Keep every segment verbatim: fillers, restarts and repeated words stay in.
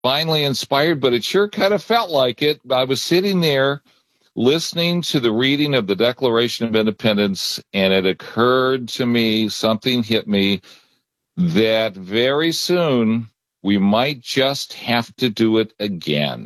divinely inspired, but it sure kind of felt like it. I was sitting there listening to the reading of the Declaration of Independence, and it occurred to me, something hit me, that very soon we might just have to do it again,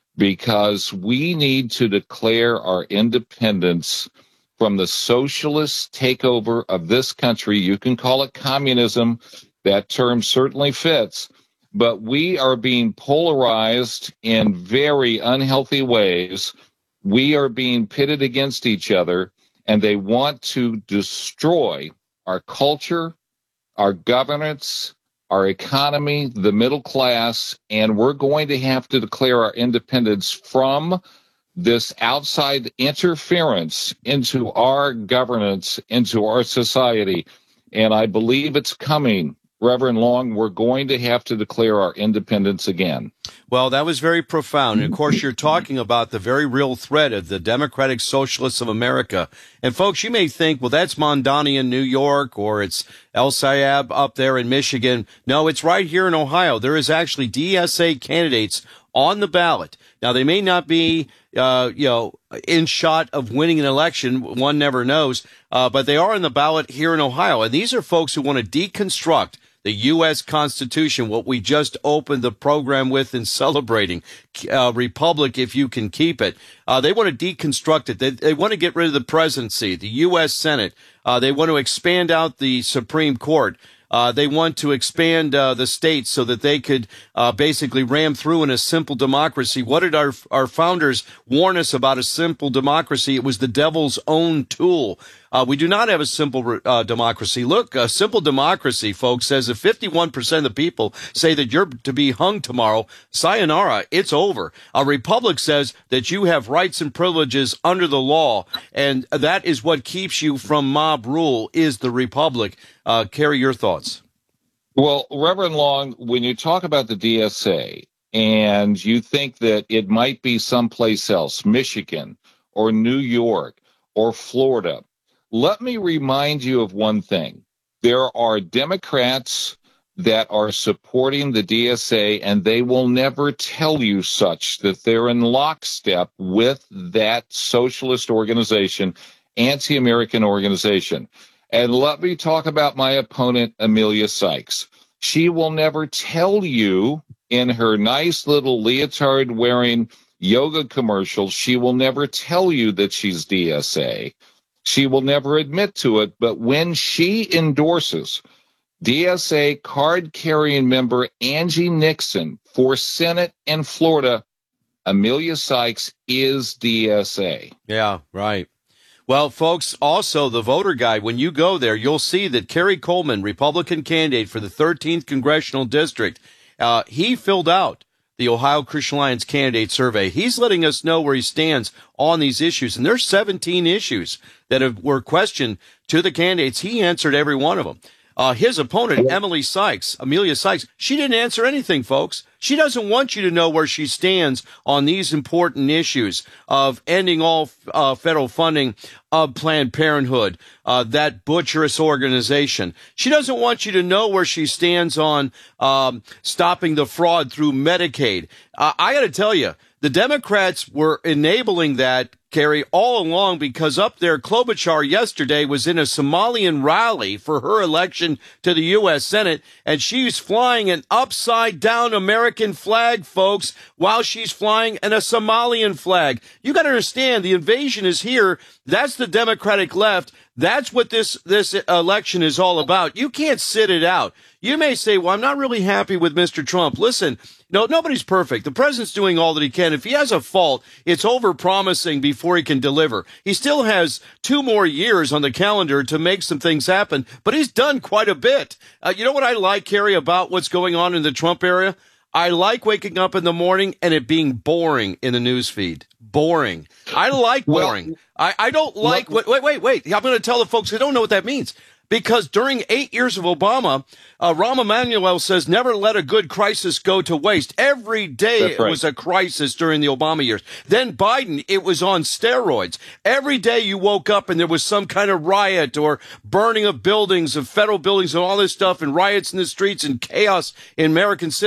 because we need to declare our independence from the socialist takeover of this country. You can call it communism. That term certainly fits. But we are being polarized in very unhealthy ways. We are being pitted against each other, and they want to destroy our culture, our governance, our economy, the middle class, and we're going to have to declare our independence from this outside interference into our governance, into our society. And I believe it's coming. Reverend Long, we're going to have to declare our independence again. Well, that was very profound. And, of course, you're talking about the very real threat of the Democratic Socialists of America. And, folks, you may think, well, that's Mondani in New York, or it's El Sayab up there in Michigan. No, it's right here in Ohio. There is actually D S A candidates on the ballot. Now, they may not be, uh, you know, in shot of winning an election. One never knows. Uh, but they are on the ballot here in Ohio. And these are folks who want to deconstruct the U S Constitution, what we just opened the program with and celebrating, uh, Republic if you can keep it. Uh, they want to deconstruct it. They, they want to get rid of the presidency, the U S Senate. Uh, they want to expand out the Supreme Court. Uh, they want to expand uh, the states so that they could uh, basically ram through in a simple democracy. What did our our founders warn us about a simple democracy? It was the devil's own tool. Uh, we do not have a simple uh, democracy. Look, a simple democracy, folks, says if fifty-one percent of the people say that you're to be hung tomorrow, sayonara, it's over. A republic says that you have rights and privileges under the law, and that is what keeps you from mob rule, is the republic. Uh, Kerry, your thoughts? Well, Reverend Long, when you talk about the D S A and you think that it might be someplace else, Michigan or New York or Florida, let me remind you of one thing. There are Democrats that are supporting the D S A, and they will never tell you such, that they're in lockstep with that socialist organization, anti-American organization. And let me talk about my opponent, Amelia Sykes. She will never tell you in her nice little leotard-wearing yoga commercials, she will never tell you that she's D S A. She will never admit to it, but when she endorses D S A card-carrying member Angie Nixon for Senate in Florida, Amelia Sykes is D S A. Yeah, right. Well, folks, also the voter guide, when you go there, you'll see that Kerry Coleman, Republican candidate for the thirteenth Congressional District, uh, he filled out the Ohio Christian Alliance candidate survey. He's letting us know where he stands on these issues. And there's seventeen issues that have, were questioned to the candidates. He answered every one of them. Uh, his opponent, Emily Sykes, Amelia Sykes, she didn't answer anything, folks. She doesn't want you to know where she stands on these important issues of ending all uh, federal funding of Planned Parenthood, uh, that butcherous organization. She doesn't want you to know where she stands on um, stopping the fraud through Medicaid. Uh, I got to tell you, the Democrats were enabling that, Kerry, all along, because up there, Klobuchar yesterday was in a Somalian rally for her election to the U S Senate, and she's flying an upside-down American flag, folks, while she's flying in a Somalian flag. You got to understand, the invasion is here. That's the Democratic left. That's what this, this election is all about. You can't sit it out. You may say, well, I'm not really happy with Mister Trump. Listen, no, nobody's perfect. The president's doing all that he can. If he has a fault, it's over-promising before he can deliver. He still has two more years on the calendar to make some things happen, but he's done quite a bit. Uh, you know what I like, Kerry, about what's going on in the Trump area? I like waking up in the morning and it being boring in the news feed. Boring. I like boring. Well, I, I don't like what, wait, wait, wait. I'm going to tell the folks who don't know what that means. Because during eight years of Obama, uh, Rahm Emanuel says never let a good crisis go to waste. Every day That's it right. was a crisis during the Obama years. Then Biden, it was on steroids. Every day you woke up and there was some kind of riot or burning of buildings, of federal buildings and all this stuff, and riots in the streets and chaos in American cities.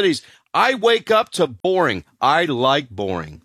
I wake up to boring. I like boring.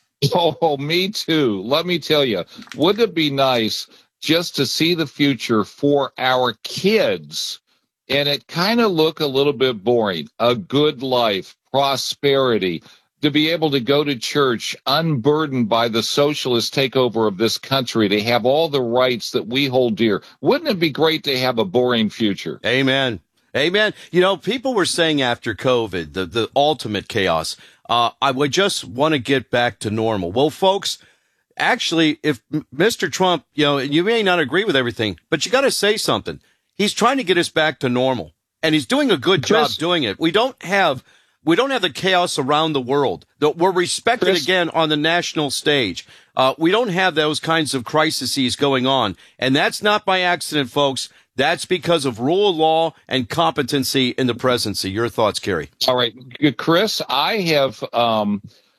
Oh, me too. Let me tell you, wouldn't it be nice just to see the future for our kids and it kind of look a little bit boring? A good life, prosperity, to be able to go to church unburdened by the socialist takeover of this country, to have all the rights that we hold dear. Wouldn't it be great to have a boring future? Amen. Amen. You know, people were saying after COVID, the, the ultimate chaos, uh, I would just want to get back to normal. Well, folks, actually, if Mister Trump, you know, you may not agree with everything, but you got to say something. He's trying to get us back to normal, and he's doing a good Chris, job doing it. We don't have we don't have the chaos around the world. We're respected Chris, again on the national stage. Uh, we don't have those kinds of crises going on, and that's not by accident, folks. That's because of rule of law and competency in the presidency. Your thoughts, Kerry? All right, Chris, I have um,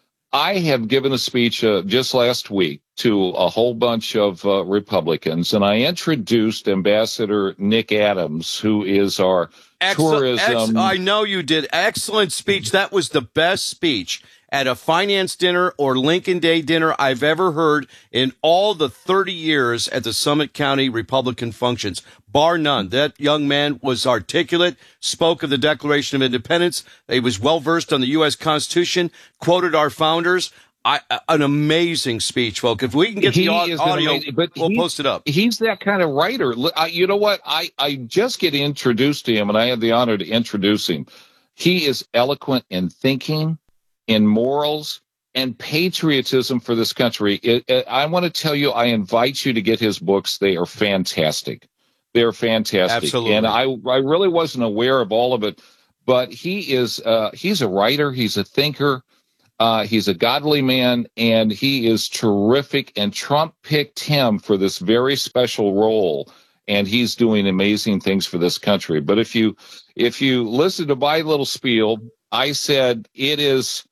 I have given a speech uh, just last week to a whole bunch of uh, Republicans, and I introduced Ambassador Nick Adams, who is our Excellent, tourism. Ex- I know you did. Excellent speech. That was the best speech at a finance dinner or Lincoln Day dinner I've ever heard in all the thirty years at the Summit County Republican functions, bar none. That young man was articulate, spoke of the Declaration of Independence. He was well-versed on the U S Constitution, quoted our founders. I, an amazing speech, folks. If we can get he the is audio, amazing, but we'll he, post it up. He's that kind of writer. I, you know what? I, I just get introduced to him, and I had the honor to introduce him. He is eloquent in thinking, in morals, and patriotism for this country. It, it, I want to tell you, I invite you to get his books. They are fantastic. They're fantastic. Absolutely. And I, I really wasn't aware of all of it, but he is, uh, he's a writer. He's a thinker. Uh, he's a godly man, and he is terrific. And Trump picked him for this very special role, and he's doing amazing things for this country. But if you, if you listen to my little spiel, I said it is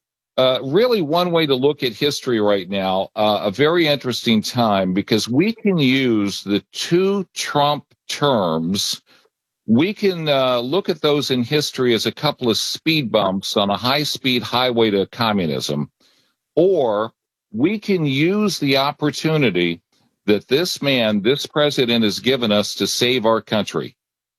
uh, really one way to look at history right now, uh, a very interesting time, because we can use the two Trump terms. We can uh, look at those in history as a couple of speed bumps on a high-speed highway to communism, or we can use the opportunity that this man, this president, has given us to save our country.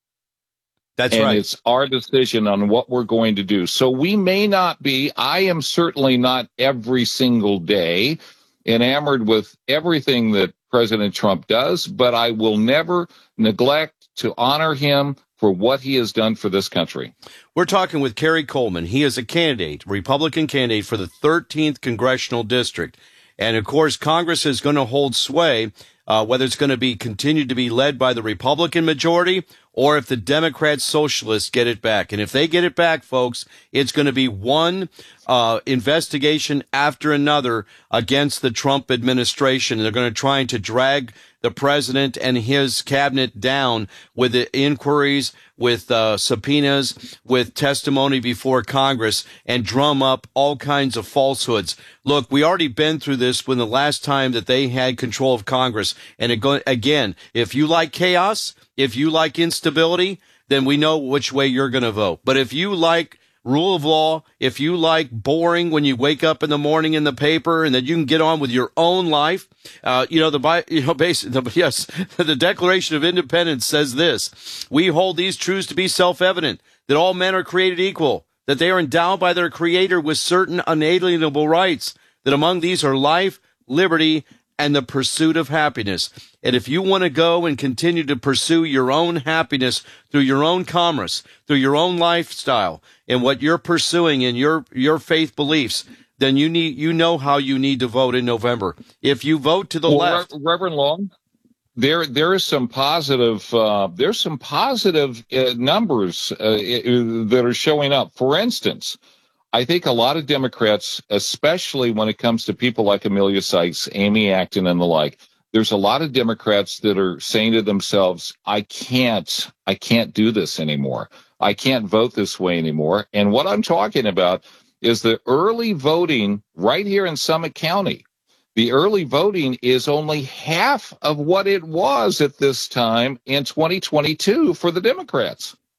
That's and right. It's our decision on what we're going to do. So we may not be, I am certainly not every single day enamored with everything that President Trump does, but I will never neglect to honor him for what he has done for this country. We're talking with Kerry Coleman. He is a candidate, Republican candidate for the thirteenth Congressional District. And, of course, Congress is going to hold sway, uh, whether it's going to be continued to be led by the Republican majority or if the Democrat socialists get it back. And if they get it back, folks, it's going to be one uh, investigation after another against the Trump administration. And they're going to try to drag the president and his cabinet down with the inquiries, with uh, subpoenas, with testimony before Congress, and drum up all kinds of falsehoods. Look, we already been through this when the last time that they had control of Congress. And it go- again, if you like chaos, if you like instability, then we know which way you're going to vote. But if you like rule of law, if you like boring when you wake up in the morning in the paper and that you can get on with your own life, uh, you know, the, you know, basically, the, yes, the Declaration of Independence says this: we hold these truths to be self-evident, that all men are created equal, that they are endowed by their Creator with certain unalienable rights, that among these are life, liberty, and the pursuit of happiness. And if you want to go and continue to pursue your own happiness through your own commerce, through your own lifestyle, and what you're pursuing in your, your faith beliefs, then you need, you know how you need to vote in November. If you vote to the well, left. Re- Reverend Long, there, there is some positive, uh, there's some positive uh, numbers uh, that are showing up. For instance, I think a lot of Democrats, especially when it comes to people like Amelia Sykes, Amy Acton, and the like, there's a lot of Democrats that are saying to themselves, I can't, I can't do this anymore. I can't vote this way anymore. And what I'm talking about is the early voting right here in Summit County. The early voting is only half of what it was at this time in twenty twenty-two for the Democrats.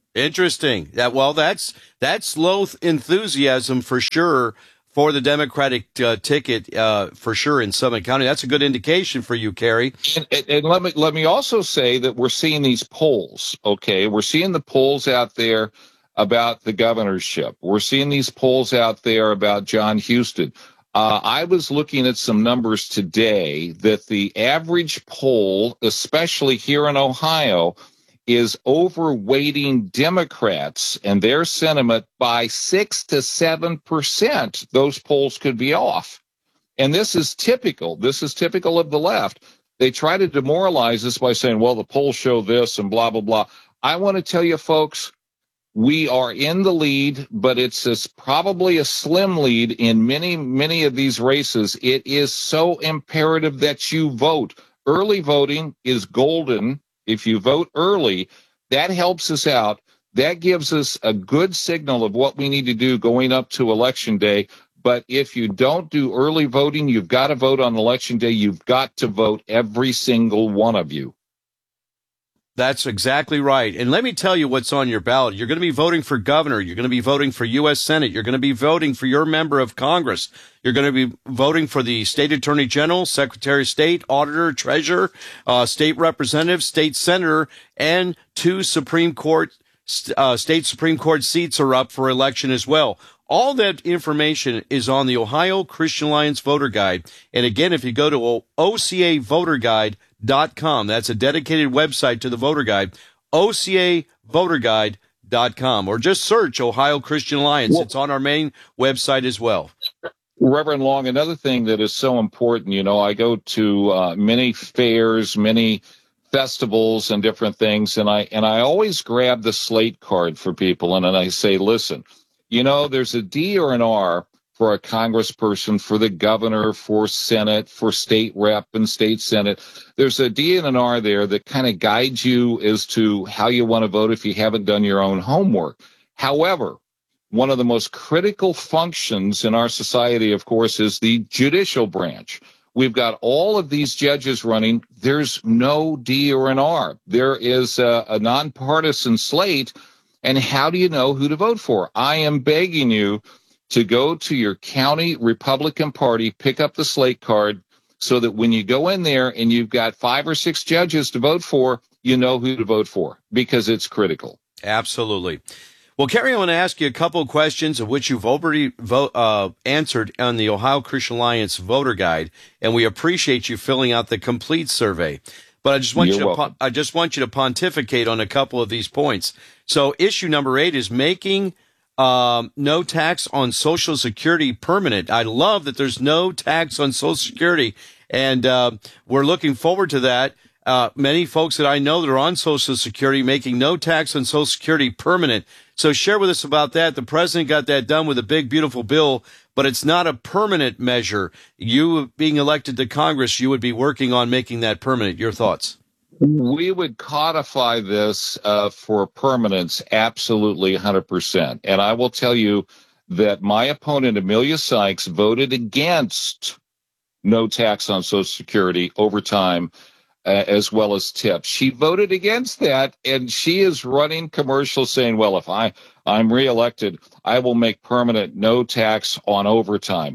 Interesting. That well, that's that's low enthusiasm for sure for the Democratic uh, ticket uh, for sure in Summit County. That's a good indication for you, Kerry. And, and, and let me let me also say that we're seeing these polls. Okay, we're seeing the polls out there about the governorship. We're seeing these polls out there about John Huston. Uh, I was looking at some numbers today that the average poll, especially here in Ohio, is overweighting Democrats and their sentiment by six to seven percent. Those polls could be off. And this is typical. This is typical of the left. They try to demoralize us by saying, well, the polls show this and blah, blah, blah. I want to tell you, folks, we are in the lead, but it's a, probably a slim lead in many, many of these races. It is so imperative that you vote. Early voting is golden. If you vote early, that helps us out. That gives us a good signal of what we need to do going up to Election Day. But if you don't do early voting, you've got to vote on Election Day. You've got to vote, every single one of you. That's exactly right. And let me tell you what's on your ballot. You're going to be voting for governor. You're going to be voting for U S Senate. You're going to be voting for your member of Congress. You're going to be voting for the state attorney general, secretary of state, auditor, treasurer, uh, state representative, state senator, and two Supreme Court, uh, state Supreme Court seats are up for election as well. All that information is on the Ohio Christian Alliance Voter Guide. And again, if you go to O C A voter guide dot com, that's a dedicated website to the voter guide, O C A voter guide dot com, or just search Ohio Christian Alliance. Well, it's on our main website as well. Reverend Long, another thing that is so important, you know, I go to uh, many fairs, many festivals and different things, and I and I always grab the slate card for people, and then I say, listen, you know, there's a D or an R for a congressperson, for the governor, for Senate, for state rep and state Senate. There's a D and an R there that kind of guides you as to how you want to vote if you haven't done your own homework. However, one of the most critical functions in our society, of course, is the judicial branch. We've got all of these judges running. There's no D or an R. There is a, a nonpartisan slate. And how do you know who to vote for? I am begging you to go to your county Republican Party, pick up the slate card, so that when you go in there and you've got five or six judges to vote for, you know who to vote for, because it's critical. Absolutely. Well, Kerry, I want to ask you a couple of questions of which you've already vote, uh, answered on the Ohio Christian Alliance Voter Guide, and we appreciate you filling out the complete survey. But I just want You're you to welcome. I just want you to pontificate on a couple of these points. So, issue number eight is making um, no tax on Social Security permanent. I love that there's no tax on Social Security, and uh, we're looking forward to that. Uh, many folks that I know that are on Social Security making no tax on Social Security permanent. So share with us about that. The president got that done with a big, beautiful bill, but it's not a permanent measure. You being elected to Congress, you would be working on making that permanent. Your thoughts? We would codify this uh, for permanence, absolutely one hundred percent. And I will tell you that my opponent, Amelia Sykes, voted against no tax on Social Security over time, uh, as well as tips. She voted against that, and she is running commercials saying, well, if I, I'm reelected, I will make permanent no tax on overtime.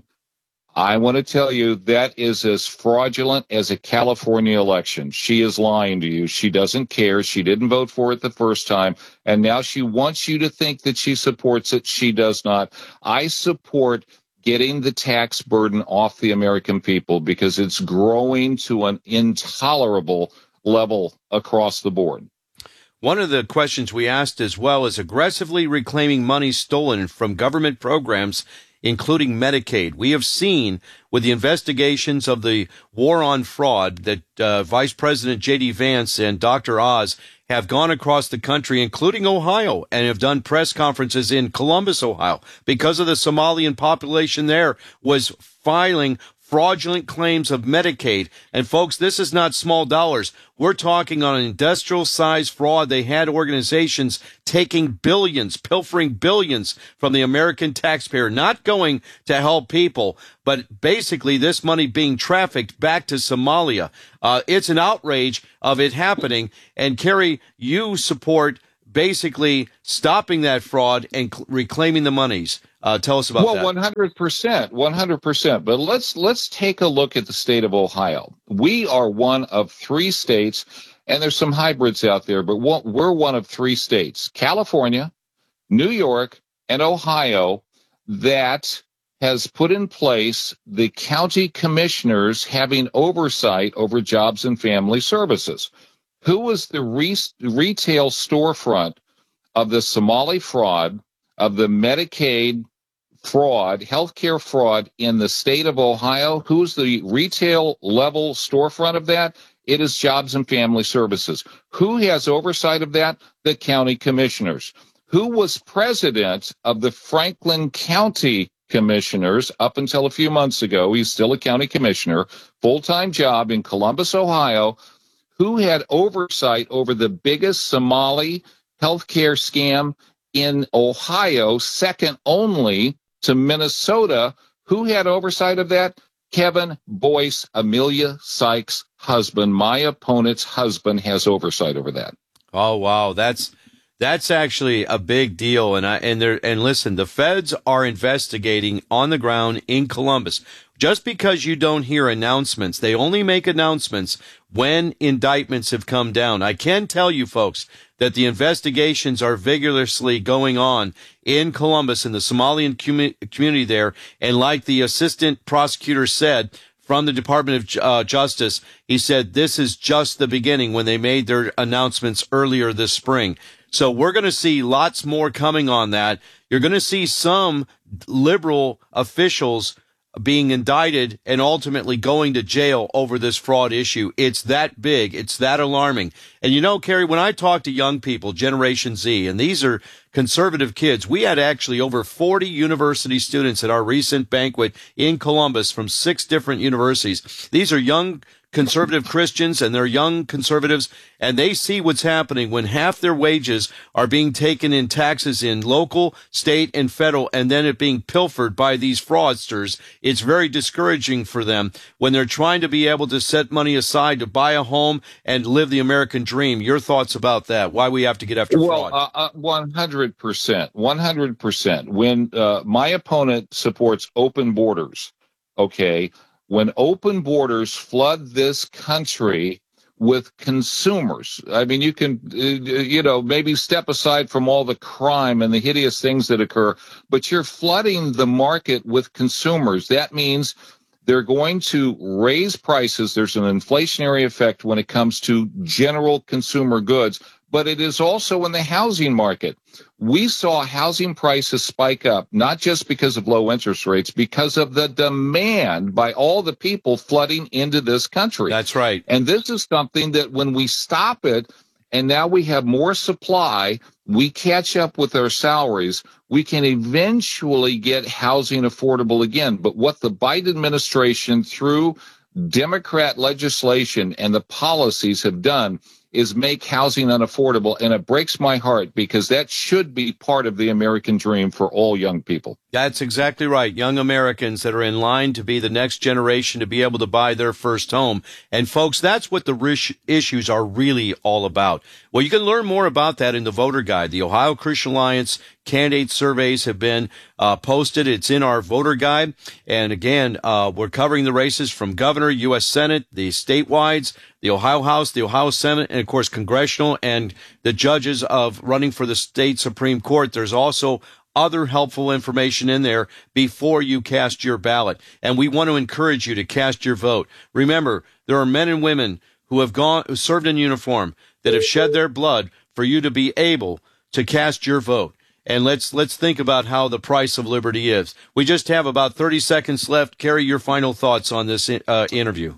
I want to tell you that is as fraudulent as a California election. She is lying to you. She doesn't care. She didn't vote for it the first time, and now she wants you to think that she supports it. She does not. I support getting the tax burden off the American people because it's growing to an intolerable level across the board. One of the questions we asked as well is aggressively reclaiming money stolen from government programs, including Medicaid. We have seen with the investigations of the war on fraud that uh, Vice President J D Vance and Doctor Oz have gone across the country, including Ohio, and have done press conferences in Columbus, Ohio, because of the Somalian population there was filing fraudulent claims of Medicaid. And folks, this is not small dollars. We're talking on an industrial size fraud. They had organizations taking billions, pilfering billions from the American taxpayer, not going to help people, but basically this money being trafficked back to Somalia. Uh, it's an outrage of it happening. And Kerry, you support basically stopping that fraud and cl- reclaiming the monies. Uh, tell us about well, that. Well, one hundred percent, one hundred percent. But let's let's take a look at the state of Ohio. We are one of three states, and there's some hybrids out there, but we're one of three states, California, New York, and Ohio, that has put in place the county commissioners having oversight over jobs and family services. Who was the re- retail storefront of the Somali fraud, of the Medicaid fraud, healthcare fraud in the state of Ohio? Who's the retail level storefront of that? It is Jobs and Family Services. Who has oversight of that? The county commissioners. Who was president of the Franklin County Commissioners up until a few months ago? He's still a county commissioner, full-time job in Columbus, Ohio. Who had oversight over the biggest Somali healthcare scam in Ohio, second only to Minnesota? Who had oversight of that? Kevin Boyce, Amelia Sykes' husband, my opponent's husband, has oversight over that. Oh, wow. That's that's actually a big deal. And I and there and listen, the feds are investigating on the ground in Columbus. Just because you don't hear announcements, they only make announcements when indictments have come down. I can tell you, folks, that the investigations are vigorously going on in Columbus, in the Somalian commu- community there. And like the assistant prosecutor said from the Department of uh, Justice, he said this is just the beginning when they made their announcements earlier this spring. So we're going to see lots more coming on that. You're going to see some liberal officials being indicted and ultimately going to jail over this fraud issue. It's that big. It's that alarming. And you know, Kerry, when I talk to young people, Generation Z, and these are conservative kids, we had actually over forty university students at our recent banquet in Columbus from six different universities. These are young conservative Christians, and they're young conservatives, and they see what's happening when half their wages are being taken in taxes in local, state, and federal, and then it being pilfered by these fraudsters. It's very discouraging for them when they're trying to be able to set money aside to buy a home and live the American dream. Your thoughts about that? Why we have to get after well, fraud? Well, uh, uh, one hundred percent, one hundred percent. When uh, my opponent supports open borders, okay, when open borders flood this country with consumers, I mean, you can, uh, you know, maybe step aside from all the crime and the hideous things that occur, but you're flooding the market with consumers. That means they're going to raise prices. There's an inflationary effect when it comes to general consumer goods, but it is also in the housing market. We saw housing prices spike up, not just because of low interest rates, because of the demand by all the people flooding into this country. That's right. And this is something that when we stop it, and now we have more supply, we catch up with our salaries, we can eventually get housing affordable again. But what the Biden administration, through Democrat legislation and the policies, have done is make housing unaffordable, and it breaks my heart because that should be part of the American dream for all young people. That's exactly right. Young Americans that are in line to be the next generation to be able to buy their first home. And folks, that's what the rish- issues are really all about. Well, you can learn more about that in the voter guide. The Ohio Christian Alliance candidate surveys have been uh, posted. It's in our voter guide. And again, uh, we're covering the races from governor, U S Senate, the statewides, the Ohio House, the Ohio Senate, and of course, congressional, and the judges of running for the state Supreme Court. There's also other helpful information in there before you cast your ballot. And we want to encourage you to cast your vote. Remember, there are men and women who have gone, who served in uniform, that have shed their blood for you to be able to cast your vote. And let's let's think about how the price of liberty is. We just have about thirty seconds left. Kerry, your final thoughts on this uh, interview.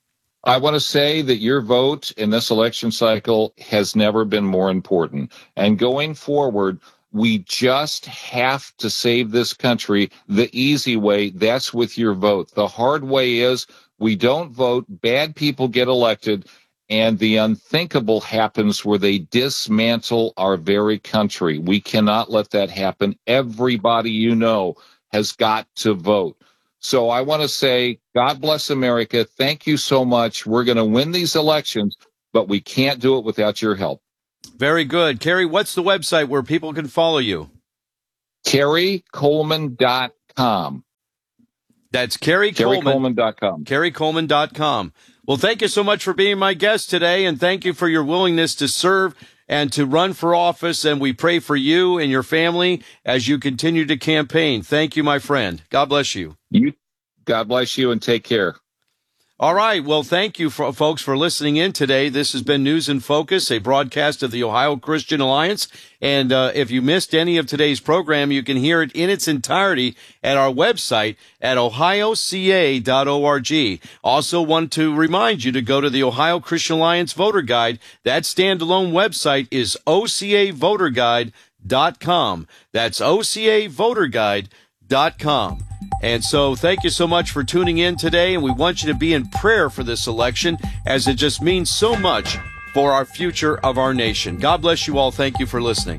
I want to say that your vote in this election cycle has never been more important. And going forward, we just have to save this country the easy way. That's with your vote. The hard way is we don't vote, bad people get elected, and the unthinkable happens where they dismantle our very country. We cannot let that happen. Everybody you know has got to vote. So I want to say, God bless America. Thank you so much. We're going to win these elections, but we can't do it without your help. Very good. Kerry, what's the website where people can follow you? Kerry Coleman dot com. That's Kerry Coleman. Kerry Coleman dot com. Kerry Coleman dot com. Well, thank you so much for being my guest today, and thank you for your willingness to serve and to run for office, and we pray for you and your family as you continue to campaign. Thank you, my friend. God bless you. You, God bless you, and take care. All right. Well, thank you, for, folks, for listening in today. This has been News in Focus, a broadcast of the Ohio Christian Alliance. And uh, if you missed any of today's program, you can hear it in its entirety at our website at ohio c a dot org. Also want to remind you to go to the Ohio Christian Alliance Voter Guide. That standalone website is o c a voter guide dot com. That's o c a voter guide dot com. And so thank you so much for tuning in today, and we want you to be in prayer for this election, as it just means so much for our future of our nation. God bless you all. Thank you for listening.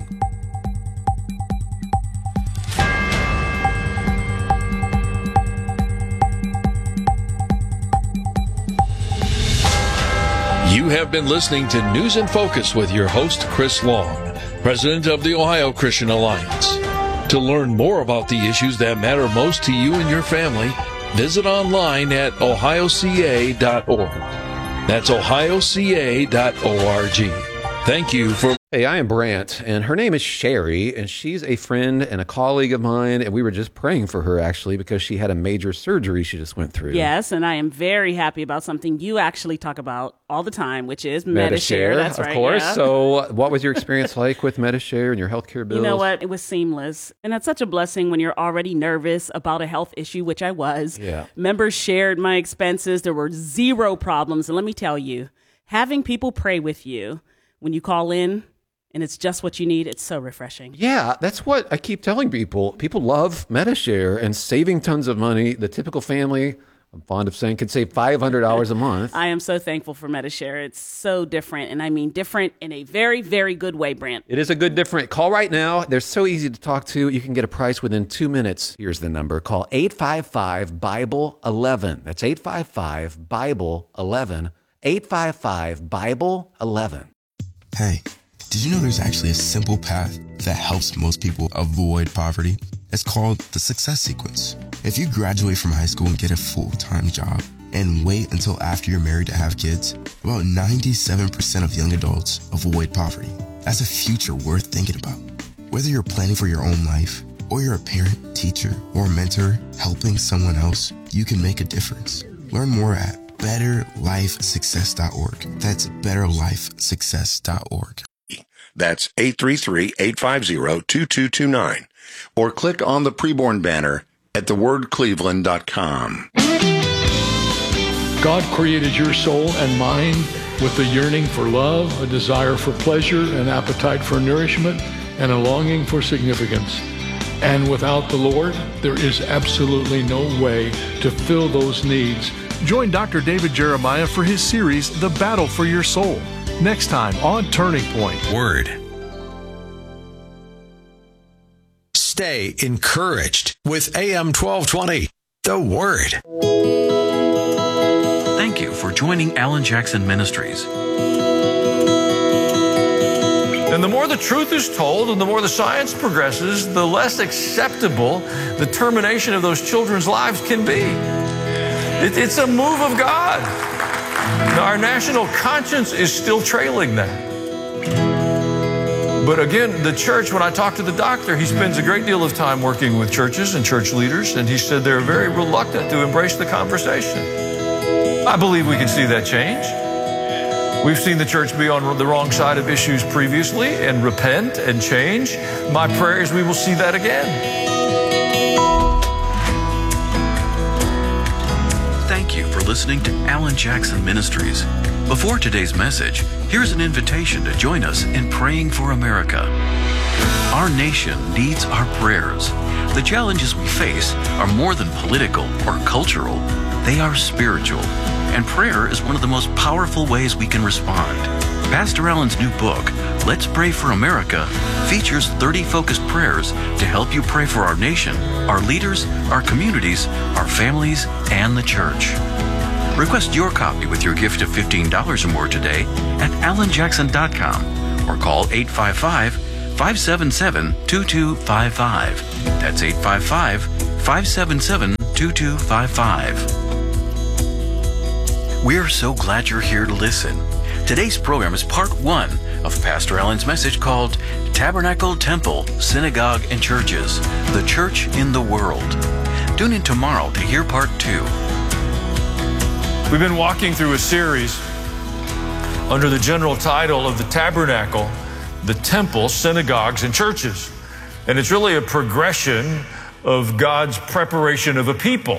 You have been listening to News in Focus with your host, Chris Long, president of the Ohio Christian Alliance. To learn more about the issues that matter most to you and your family, visit online at ohio c a dot org. That's ohio c a dot org. Thank you for... Hey, I am Brant, and her name is Sherry, and she's a friend and a colleague of mine, and we were just praying for her, actually, because she had a major surgery she just went through. Yes, and I am very happy about something you actually talk about all the time, which is Medi-Share. That's right, of course. Yeah. So what was your experience like with Medi-Share and your healthcare bills? You know what? It was seamless, and that's such a blessing when you're already nervous about a health issue, which I was. Yeah. Members shared my expenses. There were zero problems, and let me tell you, having people pray with you when you call in, and it's just what you need, it's so refreshing. Yeah, that's what I keep telling people. People love Medi-Share and saving tons of money. The typical family, I'm fond of saying, can save five hundred dollars a month. I am so thankful for Medi-Share. It's so different, and I mean different in a very, very good way, Brant. It is a good different. Call right now. They're so easy to talk to. You can get a price within two minutes. Here's the number. Call eight five five, Bible eleven. That's eight five five, Bible eleven. eight five five, Bible eleven. Hey, did you know there's actually a simple path that helps most people avoid poverty? It's called the Success Sequence. If you graduate from high school and get a full-time job and wait until after you're married to have kids, about ninety-seven percent of young adults avoid poverty. That's a future worth thinking about. Whether you're planning for your own life, or you're a parent, teacher, or mentor helping someone else, you can make a difference. Learn more at better life success dot org. That's better life success dot org. That's eight three three, eight five zero, two two two nine. Or click on the preborn banner at the word cleveland dot com. God created your soul and mind with a yearning for love, a desire for pleasure, an appetite for nourishment, and a longing for significance. And without the Lord, there is absolutely no way to fill those needs. Join Doctor David Jeremiah for his series, The Battle for Your Soul, next time on Turning Point. Word. Stay encouraged with A M twelve twenty, The Word. Thank you for joining Alan Jackson Ministries. And the more the truth is told and the more the science progresses, the less acceptable the termination of those children's lives can be. It, it's a move of God. Now, our national conscience is still trailing that. But again, the church, when I talk to the doctor, he spends a great deal of time working with churches and church leaders, and he said they're very reluctant to embrace the conversation. I believe we can see that change. We've seen the church be on the wrong side of issues previously and repent and change. My prayer is we will see that again. Thank you for listening to Alan Jackson Ministries. Before today's message, here's an invitation to join us in praying for America. Our nation needs our prayers. The challenges we face are more than political or cultural. They are spiritual. And prayer is one of the most powerful ways we can respond. Pastor Allen's new book, Let's Pray for America, features thirty focused prayers to help you pray for our nation, our leaders, our communities, our families, and the church. Request your copy with your gift of fifteen dollars or more today at alan jackson dot com or call eight five five, five seven seven, two two five five. That's eight five five, five seven seven, two two five five. We're so glad you're here to listen. Today's program is part one of Pastor Allen's message called Tabernacle, Temple, Synagogue, and Churches, the Church in the World. Tune in tomorrow to hear part two. We've been walking through a series under the general title of the Tabernacle, the Temple, Synagogues, and Churches. And it's really a progression of God's preparation of a people.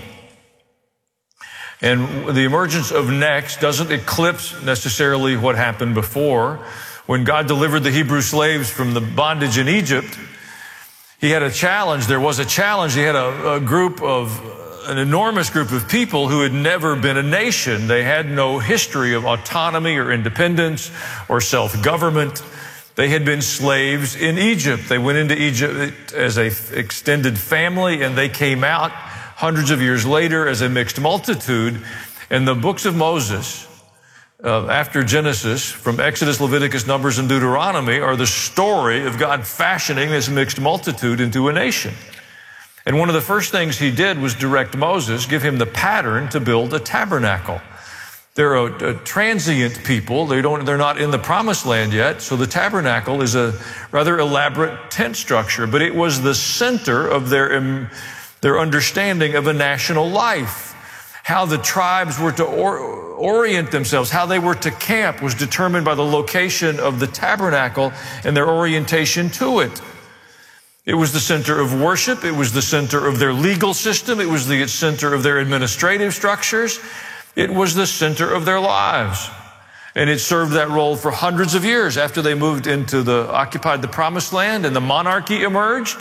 And the emergence of next doesn't eclipse necessarily what happened before. When God delivered the Hebrew slaves from the bondage in Egypt, he had a challenge. There was a challenge. He had a, a group of, an enormous group of people who had never been a nation. They had no history of autonomy or independence or self-government. They had been slaves in Egypt. They went into Egypt as an extended family, and they came out hundreds of years later as a mixed multitude. And the books of Moses, uh, after Genesis, from Exodus, Leviticus, Numbers, and Deuteronomy, are the story of God fashioning this mixed multitude into a nation. And one of the first things he did was direct Moses, give him the pattern to build a tabernacle. They're a, a transient people. They don't, they're not in the promised land yet. So the tabernacle is a rather elaborate tent structure, but it was the center of their um, their understanding of a national life. How the tribes were to or, orient themselves, how they were to camp was determined by the location of the tabernacle and their orientation to it. It was the center of worship. It was the center of their legal system. It was the center of their administrative structures. It was the center of their lives. And it served that role for hundreds of years after they moved into the, occupied the promised land and the monarchy emerged.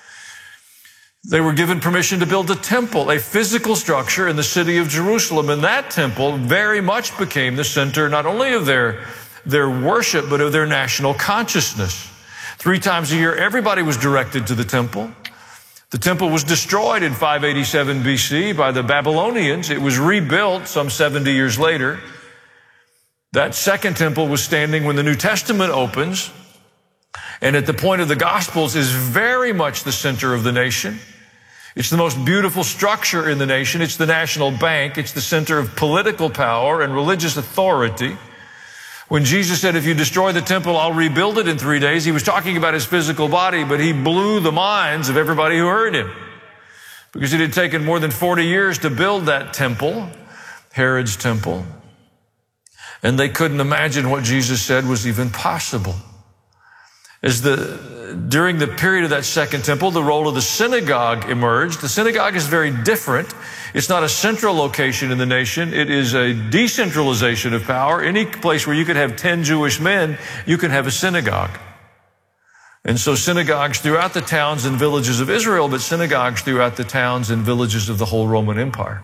They were given permission to build a temple, a physical structure in the city of Jerusalem. And that temple very much became the center not only of their, their worship, but of their national consciousness. Three times a year, everybody was directed to the temple. The temple was destroyed in five eighty-seven B C by the Babylonians. It was rebuilt some seventy years later. That second temple was standing when the New Testament opens. And at the point of the Gospels is very much the center of the nation. It's the most beautiful structure in the nation. It's the national bank. It's the center of political power and religious authority. When Jesus said, if you destroy the temple, I'll rebuild it in three days, he was talking about his physical body, but he blew the minds of everybody who heard him. Because it had taken more than forty years to build that temple, Herod's temple. And they couldn't imagine what Jesus said was even possible. As the, during the period of that second temple, the role of the synagogue emerged. The synagogue is very different. It's not a central location in the nation. It is a decentralization of power. Any place where you could have ten Jewish men, you can have a synagogue. And so synagogues throughout the towns and villages of Israel, but synagogues throughout the towns and villages of the whole Roman Empire.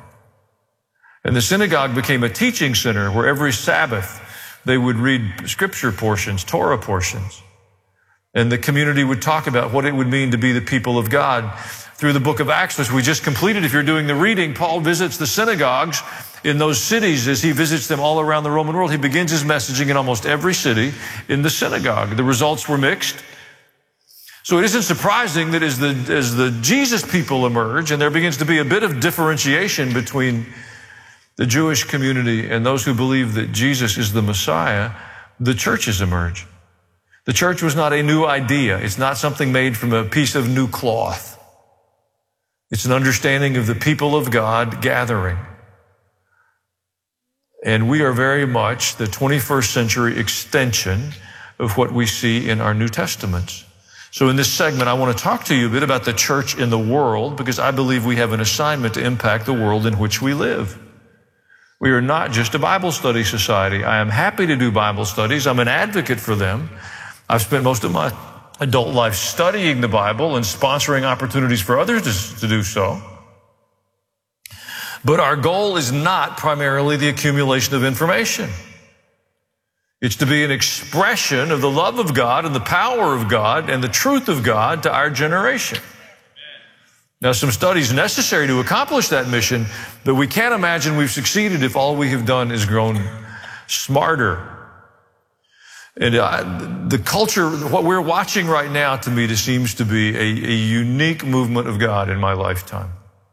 And the synagogue became a teaching center where every Sabbath they would read scripture portions, Torah portions. And the community would talk about what it would mean to be the people of God. Through the book of Acts, which we just completed, if you're doing the reading, Paul visits the synagogues in those cities as he visits them all around the Roman world. He begins his messaging in almost every city in the synagogue. The results were mixed. So it isn't surprising that as the, as the Jesus people emerge, and there begins to be a bit of differentiation between the Jewish community and those who believe that Jesus is the Messiah, the churches emerge. The church was not a new idea. It's not something made from a piece of new cloth. It's an understanding of the people of God gathering. And we are very much the twenty-first century extension of what we see in our New Testaments. So in this segment, I want to talk to you a bit about the church in the world, because I believe we have an assignment to impact the world in which we live. We are not just a Bible study society. I am happy to do Bible studies. I'm an advocate for them. I've spent most of my adult life studying the Bible and sponsoring opportunities for others to, to do so. But our goal is not primarily the accumulation of information. It's to be an expression of the love of God and the power of God and the truth of God to our generation. Now, some studies necessary to accomplish that mission, but we can't imagine we've succeeded if all we have done is grown smarter. And uh, the culture, what we're watching right now, to me, this seems to be a, a unique movement of God in my lifetime.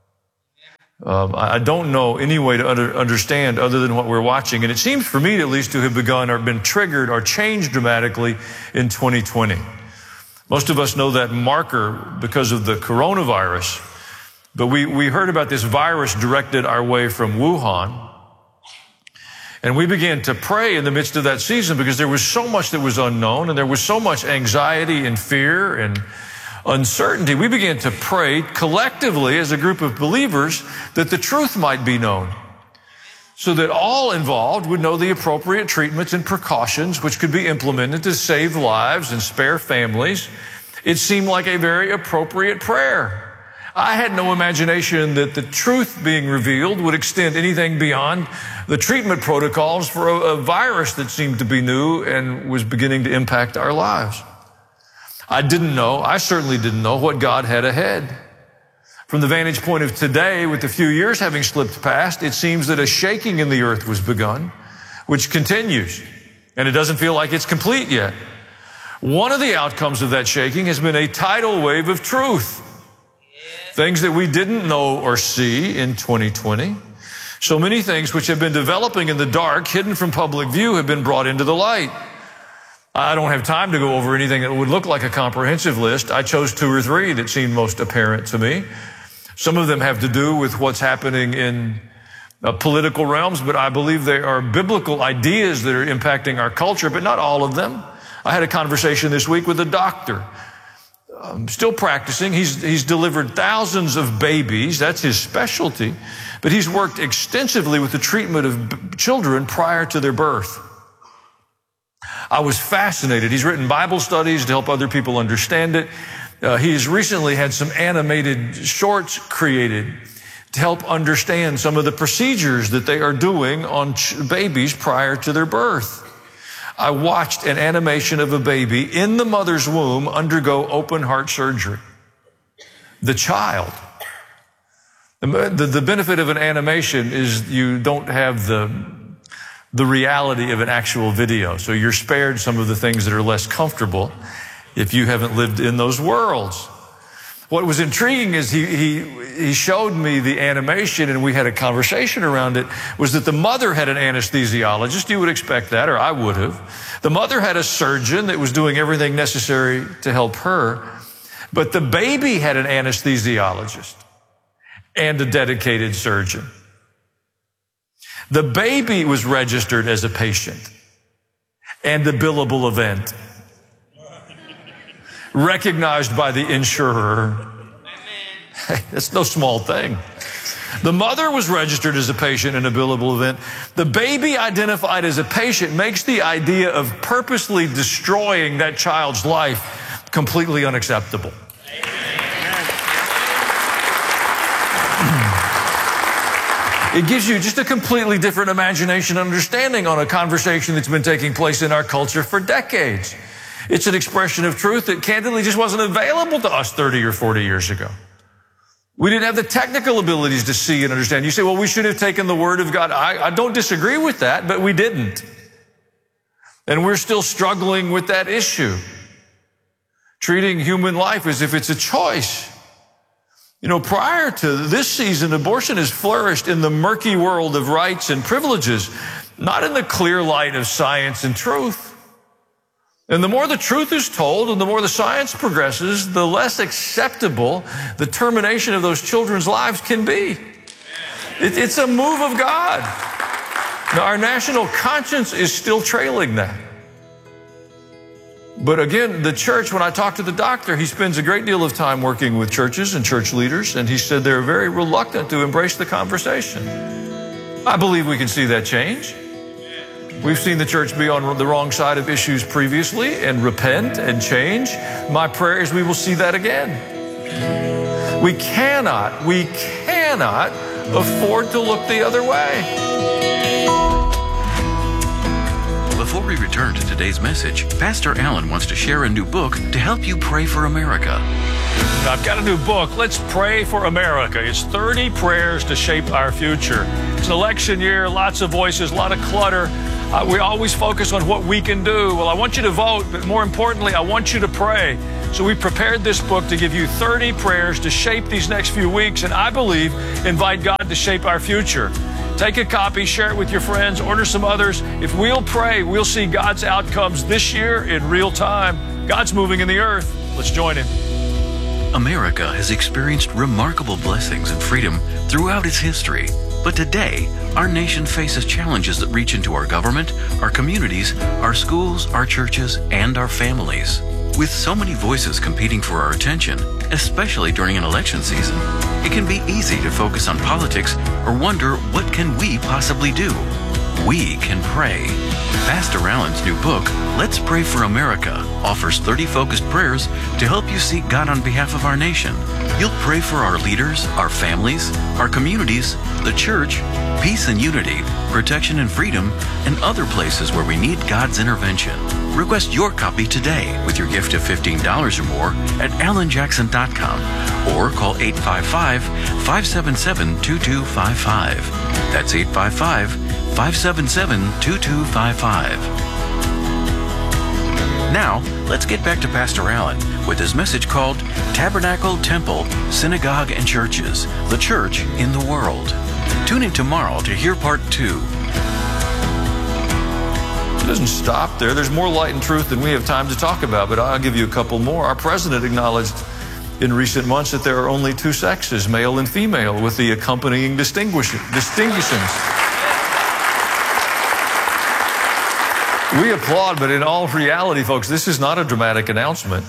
Um, I don't know any way to under, understand other than what we're watching. And it seems for me at least to have begun or been triggered or changed dramatically in twenty twenty. Most of us know that marker because of the coronavirus. But we, we heard about this virus directed our way from Wuhan. And we began to pray in the midst of that season because there was so much that was unknown and there was so much anxiety and fear and uncertainty. We began to pray collectively as a group of believers that the truth might be known so that all involved would know the appropriate treatments and precautions which could be implemented to save lives and spare families. It seemed like a very appropriate prayer. I had no imagination that the truth being revealed would extend anything beyond the treatment protocols for a, a virus that seemed to be new and was beginning to impact our lives. I didn't know, I certainly didn't know what God had ahead. From the vantage point of today, with a few years having slipped past, it seems that a shaking in the earth was begun, which continues, and it doesn't feel like it's complete yet. One of the outcomes of that shaking has been a tidal wave of truth. Things that we didn't know or see in twenty twenty. So many things which have been developing in the dark, hidden from public view, have been brought into the light. I don't have time to go over anything that would look like a comprehensive list. I chose two or three that seemed most apparent to me. Some of them have to do with what's happening in uh, political realms, but I believe they are biblical ideas that are impacting our culture, but not all of them. I had a conversation this week with a doctor. Um, still practicing. He's, he's delivered thousands of babies. That's his specialty. But he's worked extensively with the treatment of b- children prior to their birth. I was fascinated. He's written Bible studies to help other people understand it. Uh, he's recently had some animated shorts created to help understand some of the procedures that they are doing on ch- babies prior to their birth. I watched an animation of a baby in the mother's womb undergo open heart surgery. The child. The, the, the benefit of an animation is you don't have the, the reality of an actual video. So you're spared some of the things that are less comfortable if you haven't lived in those worlds. What was intriguing is he, he, he showed me the animation and we had a conversation around it, was that the mother had an anesthesiologist. You would expect that, or I would have. The mother had a surgeon that was doing everything necessary to help her. But the baby had an anesthesiologist and a dedicated surgeon. The baby was registered as a patient and a billable event, recognized by the insurer. Hey, that's no small thing. The mother was registered as a patient in a billable event. The baby identified as a patient makes the idea of purposely destroying that child's life completely unacceptable. It gives you just a completely different imagination and understanding on a conversation that's been taking place in our culture for decades. It's an expression of truth that candidly just wasn't available to us thirty or forty years ago. We didn't have the technical abilities to see and understand. You say, well, we should have taken the Word of God. I, I don't disagree with that, but we didn't. And we're still struggling with that issue. Treating human life as if it's a choice. You know, prior to this season, abortion has flourished in the murky world of rights and privileges, not in the clear light of science and truth. And the more the truth is told and the more the science progresses, the less acceptable the termination of those children's lives can be. It, it's a move of God. Now, our national conscience is still trailing that. But again, the church, when I talk to the doctor, he spends a great deal of time working with churches and church leaders, and he said they're very reluctant to embrace the conversation. I believe we can see that change. We've seen the church be on the wrong side of issues previously and repent and change. My prayer is we will see that again. We cannot, we cannot afford to look the other way. Before we return to today's message, Pastor Allen wants to share a new book to help you pray for America. I've got a new book, Let's Pray for America. It's thirty prayers to shape our future. It's an election year, lots of voices, a lot of clutter. Uh, we always focus on what we can do. Well, I want you to vote, but more importantly, I want you to pray. So we prepared this book to give you thirty prayers to shape these next few weeks, and I believe invite God to shape our future. Take a copy, share it with your friends, order some others. If we'll pray, we'll see God's outcomes this year in real time. God's moving in the earth. Let's join Him. America has experienced remarkable blessings and freedom throughout its history. But today, our nation faces challenges that reach into our government, our communities, our schools, our churches, and our families. With so many voices competing for our attention, especially during an election season, it can be easy to focus on politics or wonder, what can we possibly do? We can pray. Pastor Allen's new book, Let's Pray for America, offers thirty focused prayers to help you seek God on behalf of our nation. You'll pray for our leaders, our families, our communities, the church, peace and unity, protection and freedom, and other places where we need God's intervention. Request your copy today with your gift of fifteen dollars or more at alan jackson dot com or call eight five five, five seven seven, two two five five. That's eight five five, five seven seven, two two five five. Now, let's get back to Pastor Allen with his message called Tabernacle, Temple, Synagogue, and Churches, the Church in the World. Tune in tomorrow to hear part two. It doesn't stop there. There's more light and truth than we have time to talk about, but I'll give you a couple more. Our president acknowledged in recent months that there are only two sexes, male and female, with the accompanying distinguishing, distinctions. We applaud, but in all reality, folks, this is not a dramatic announcement.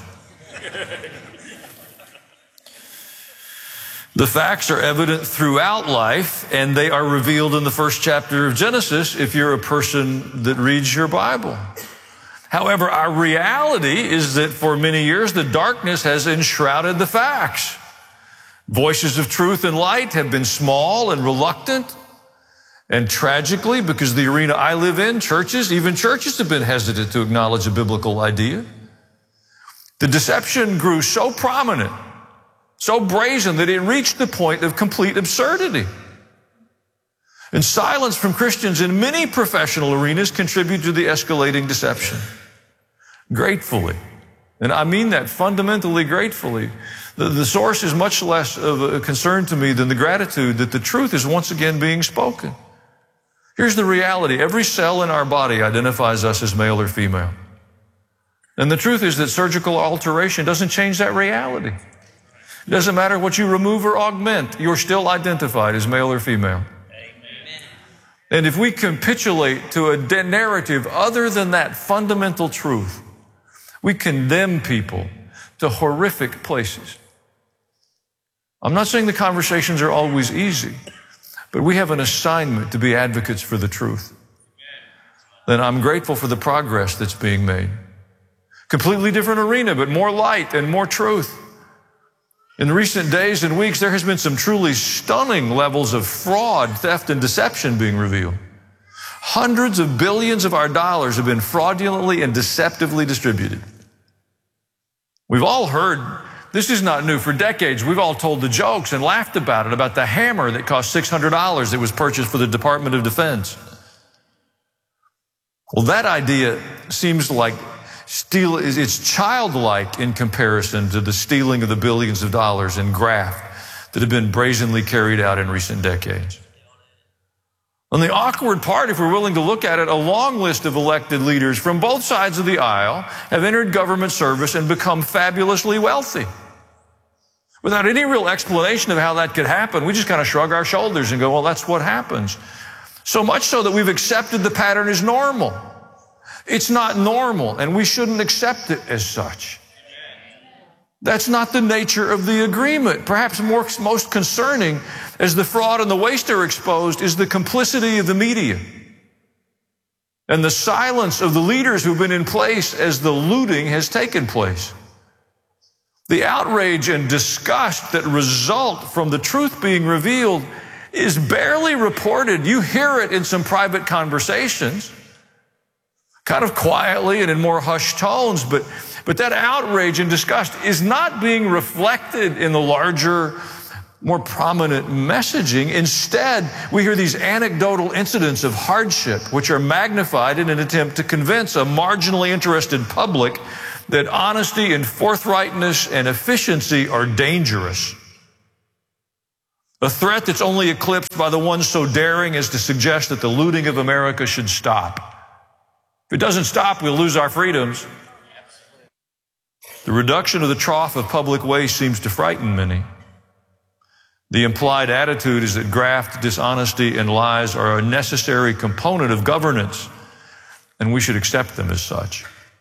The facts are evident throughout life, and they are revealed in the first chapter of Genesis if you're a person that reads your Bible. However, our reality is that for many years, the darkness has enshrouded the facts. Voices of truth and light have been small and reluctant. And tragically, because the arena I live in, churches, even churches have been hesitant to acknowledge a biblical idea. The deception grew so prominent, so brazen, that it reached the point of complete absurdity. And silence from Christians in many professional arenas contribute to the escalating deception. Gratefully, and I mean that fundamentally gratefully, the, the source is much less of a concern to me than the gratitude that the truth is once again being spoken. Here's the reality. Every cell in our body identifies us as male or female. And the truth is that surgical alteration doesn't change that reality. It doesn't matter what you remove or augment, you're still identified as male or female. Amen. And if we capitulate to a narrative other than that fundamental truth, we condemn people to horrific places. I'm not saying the conversations are always easy, but we have an assignment to be advocates for the truth. And I'm grateful for the progress that's being made. Completely different arena, but more light and more truth. In recent days and weeks, there has been some truly stunning levels of fraud, theft, and deception being revealed. Hundreds of billions of our dollars have been fraudulently and deceptively distributed. We've all heard, this is not new. For decades, we've all told the jokes and laughed about it, about the hammer that cost six hundred dollars that was purchased for the Department of Defense. Well, that idea seems like steal, it's childlike in comparison to the stealing of the billions of dollars in graft that have been brazenly carried out in recent decades. On the awkward part, if we're willing to look at it, a long list of elected leaders from both sides of the aisle have entered government service and become fabulously wealthy. Without any real explanation of how that could happen, we just kind of shrug our shoulders and go, well, that's what happens. So much so that we've accepted the pattern as normal. It's not normal, and we shouldn't accept it as such. That's not the nature of the agreement. Perhaps more, most concerning, as the fraud and the waste are exposed, is the complicity of the media and the silence of the leaders who've been in place as the looting has taken place. The outrage and disgust that result from the truth being revealed is barely reported. You hear it in some private conversations, kind of quietly and in more hushed tones, but, but that outrage and disgust is not being reflected in the larger more prominent messaging. Instead, we hear these anecdotal incidents of hardship, which are magnified in an attempt to convince a marginally interested public that honesty and forthrightness and efficiency are dangerous. A threat that's only eclipsed by the one so daring as to suggest that the looting of America should stop. If it doesn't stop, we'll lose our freedoms. The reduction of the trough of public waste seems to frighten many. The implied attitude is that graft, dishonesty, and lies are a necessary component of governance, and we should accept them as such.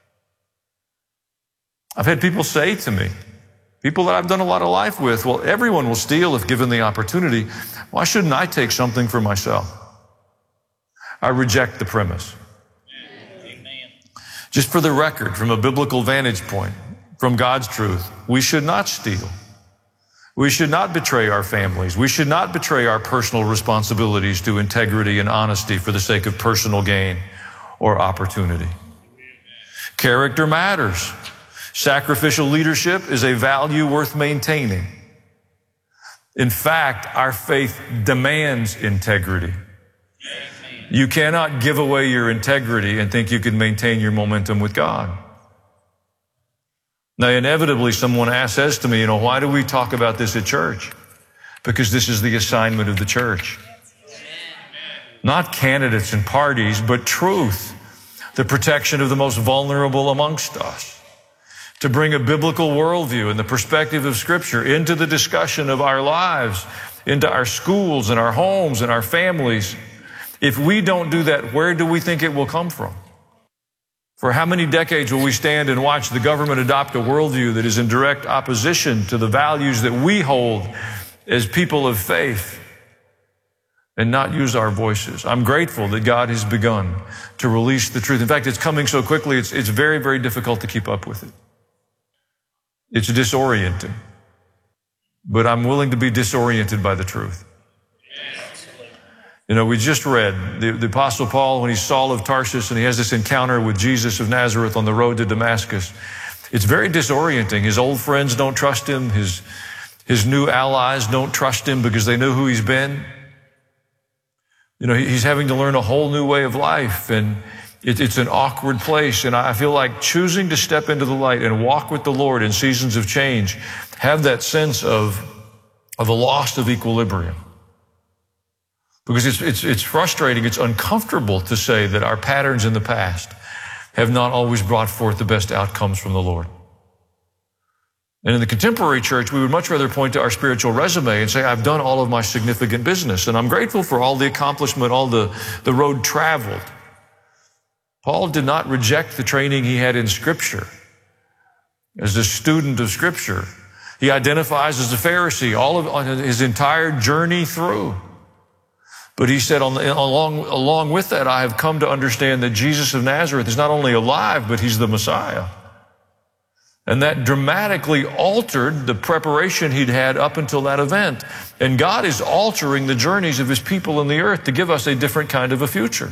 I've had people say to me, people that I've done a lot of life with, well, everyone will steal if given the opportunity. Why shouldn't I take something for myself? I reject the premise. Amen. Just for the record, from a biblical vantage point, from God's truth, we should not steal. We should not betray our families. We should not betray our personal responsibilities to integrity and honesty for the sake of personal gain or opportunity. Character matters. Sacrificial leadership is a value worth maintaining. In fact, our faith demands integrity. You cannot give away your integrity and think you can maintain your momentum with God. Now, inevitably, someone asks, says to me, you know, why do we talk about this at church? Because this is the assignment of the church. Not candidates and parties, but truth. The protection of the most vulnerable amongst us. To bring a biblical worldview and the perspective of Scripture into the discussion of our lives, into our schools and our homes and our families. If we don't do that, where do we think it will come from? For how many decades will we stand and watch the government adopt a worldview that is in direct opposition to the values that we hold as people of faith and not use our voices? I'm grateful that God has begun to release the truth. In fact, it's coming so quickly, it's, it's very, very difficult to keep up with it. It's disorienting, but I'm willing to be disoriented by the truth. You know, we just read the, the Apostle Paul when he's Saul of Tarsus and he has this encounter with Jesus of Nazareth on the road to Damascus. It's very disorienting. His old friends don't trust him. His, his new allies don't trust him because they know who he's been. You know, he's having to learn a whole new way of life, and it, it's an awkward place. And I feel like choosing to step into the light and walk with the Lord in seasons of change, have that sense of, of a loss of equilibrium. Because it's, it's, it's frustrating, it's uncomfortable to say that our patterns in the past have not always brought forth the best outcomes from the Lord. And in the contemporary church, we would much rather point to our spiritual resume and say, I've done all of my significant business, and I'm grateful for all the accomplishment, all the, the road traveled. Paul did not reject the training he had in Scripture. As a student of Scripture, he identifies as a Pharisee all of on his entire journey through. But he said, along, along with that, I have come to understand that Jesus of Nazareth is not only alive, but he's the Messiah. And that dramatically altered the preparation he'd had up until that event. And God is altering the journeys of his people in the earth to give us a different kind of a future.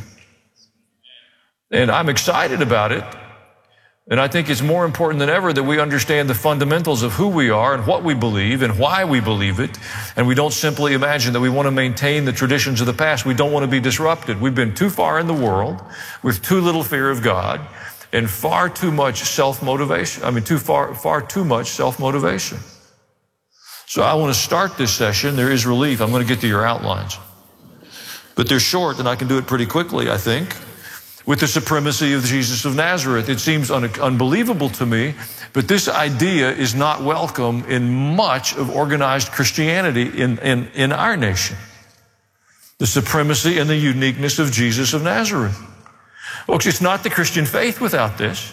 And I'm excited about it. And I think it's more important than ever that we understand the fundamentals of who we are and what we believe and why we believe it. And we don't simply imagine that we want to maintain the traditions of the past. We don't want to be disrupted. We've been too far in the world with too little fear of God and far too much self-motivation. I mean, too far, far too much self-motivation. So I want to start this session. There is relief. I'm going to get to your outlines. But they're short, and I can do it pretty quickly, I think. With the supremacy of Jesus of Nazareth. It seems un- unbelievable to me, but this idea is not welcome in much of organized Christianity in, in, in our nation. The supremacy and the uniqueness of Jesus of Nazareth. Folks, it's not the Christian faith without this.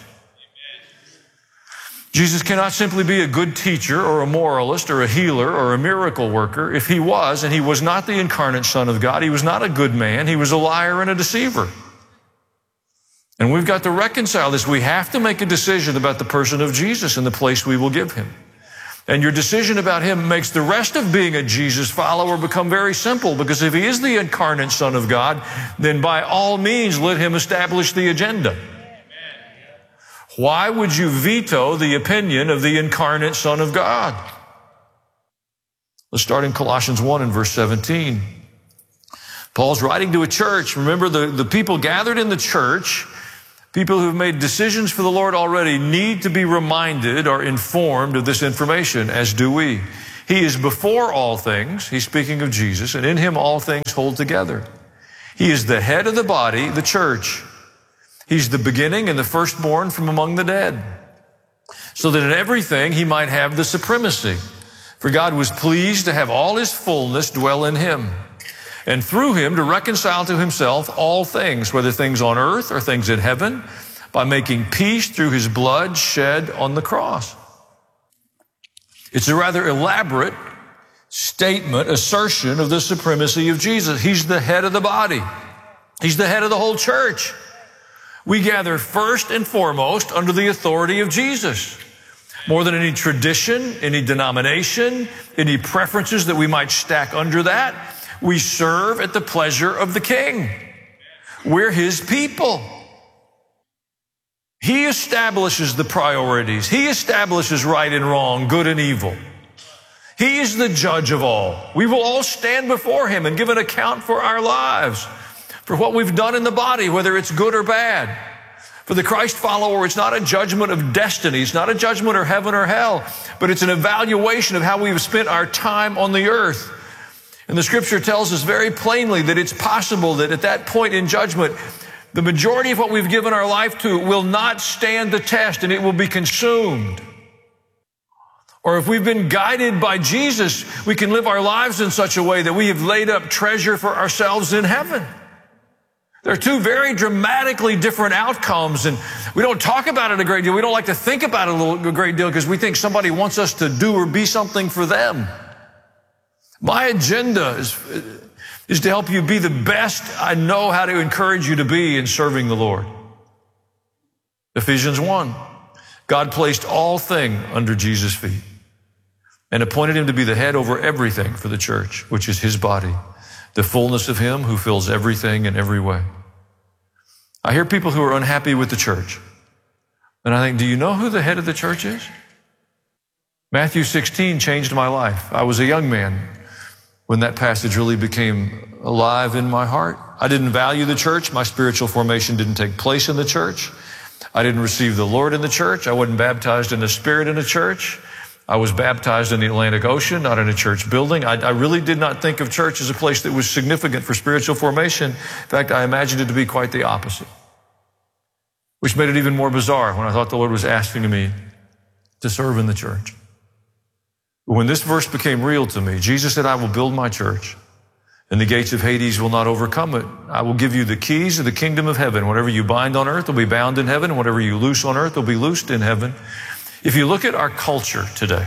Jesus cannot simply be a good teacher or a moralist or a healer or a miracle worker. If he was, and he was not the incarnate Son of God, he was not a good man, he was a liar and a deceiver. And we've got to reconcile this. We have to make a decision about the person of Jesus and the place we will give him. And your decision about him makes the rest of being a Jesus follower become very simple, because if he is the incarnate Son of God, then by all means let him establish the agenda. Why would you veto the opinion of the incarnate Son of God? Let's start in Colossians one and verse seventeen. Paul's writing to a church. Remember, the, the people gathered in the church, people who've made decisions for the Lord already, need to be reminded or informed of this information, as do we. He is before all things. He's speaking of Jesus, and in him all things hold together. He is the head of the body, the church. He's the beginning and the firstborn from among the dead, so that in everything he might have the supremacy. For God was pleased to have all his fullness dwell in him, and through him to reconcile to himself all things, whether things on earth or things in heaven, by making peace through his blood shed on the cross. It's a rather elaborate statement, assertion of the supremacy of Jesus. He's the head of the body. He's the head of the whole church. We gather first and foremost under the authority of Jesus. More than any tradition, any denomination, any preferences that we might stack under that, we serve at the pleasure of the King. We're his people. He establishes the priorities. He establishes right and wrong, good and evil. He is the judge of all. We will all stand before him and give an account for our lives, for what we've done in the body, whether it's good or bad. For the Christ follower, it's not a judgment of destiny. It's not a judgment of heaven or hell, but it's an evaluation of how we've spent our time on the earth. And the scripture tells us very plainly that it's possible that at that point in judgment, the majority of what we've given our life to will not stand the test and it will be consumed. Or if we've been guided by Jesus, we can live our lives in such a way that we have laid up treasure for ourselves in heaven. There are two very dramatically different outcomes, and we don't talk about it a great deal. We don't like to think about it a, little, a great deal because we think somebody wants us to do or be something for them. My agenda is, is to help you be the best I know how to encourage you to be in serving the Lord. Ephesians one, God placed all things under Jesus' feet and appointed him to be the head over everything for the church, which is his body, the fullness of him who fills everything in every way. I hear people who are unhappy with the church, and I think, do you know who the head of the church is? Matthew sixteen changed my life. I was a young man when that passage really became alive in my heart. I didn't value the church. My spiritual formation didn't take place in the church. I didn't receive the Lord in the church. I wasn't baptized in the Spirit in the church. I was baptized in the Atlantic Ocean, not in a church building. I, I really did not think of church as a place that was significant for spiritual formation. In fact, I imagined it to be quite the opposite, which made it even more bizarre when I thought the Lord was asking me to serve in the church. When this verse became real to me, Jesus said, I will build my church, and the gates of Hades will not overcome it. I will give you the keys of the kingdom of heaven. Whatever you bind on earth will be bound in heaven, and whatever you loose on earth will be loosed in heaven. If you look at our culture today,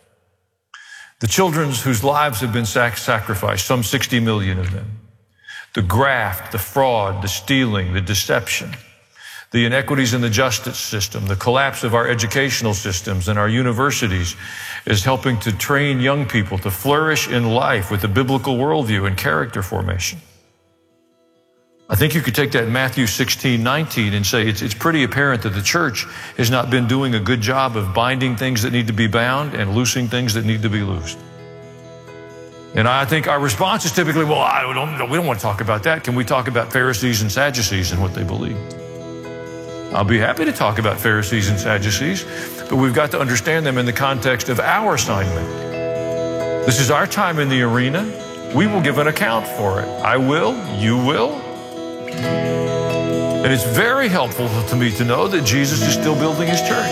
the children whose lives have been sac- sacrificed, some sixty million of them, the graft, the fraud, the stealing, the deception, the inequities in the justice system, the collapse of our educational systems and our universities is helping to train young people to flourish in life with a biblical worldview and character formation. I think you could take that Matthew sixteen, nineteen and say it's, it's pretty apparent that the church has not been doing a good job of binding things that need to be bound and loosing things that need to be loosed. And I think our response is typically, well, I don't, we don't want to talk about that. Can we talk about Pharisees and Sadducees and what they believe? I'll be happy to talk about Pharisees and Sadducees, but we've got to understand them in the context of our assignment. This is our time in the arena. We will give an account for it. I will, you will. And it's very helpful to me to know that Jesus is still building his church.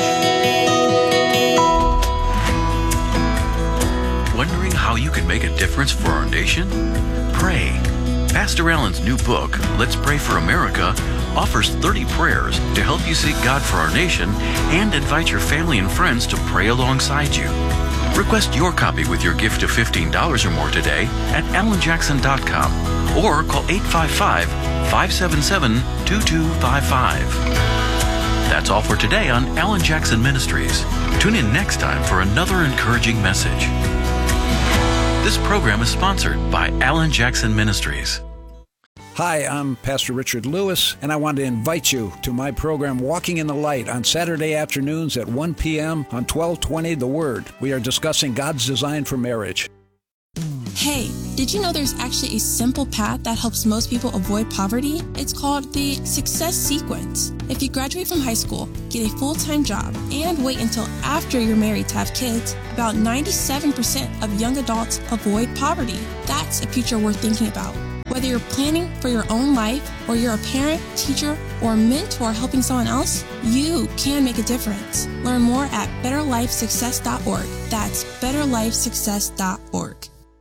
Wondering how you can make a difference for our nation? Pray. Pastor Allen's new book, Let's Pray for America, offers thirty prayers to help you seek God for our nation and invite your family and friends to pray alongside you. Request your copy with your gift of fifteen dollars or more today at alan jackson dot com or call eight five five, five seven seven, two two five five. That's all for today on Alan Jackson Ministries. Tune in next time for another encouraging message. This program is sponsored by Alan Jackson Ministries. Hi, I'm Pastor Richard Lewis, and I want to invite you to my program Walking in the Light on Saturday afternoons at one p.m. on twelve twenty The Word. We are discussing God's design for marriage. Hey, did you know there's actually a simple path that helps most people avoid poverty? It's called the Success Sequence. If you graduate from high school, get a full-time job, and wait until after you're married to have kids, about ninety-seven percent of young adults avoid poverty. That's a future worth thinking about. Whether you're planning for your own life, or you're a parent, teacher, or mentor helping someone else, you can make a difference. Learn more at better life success dot org. That's better life success dot org.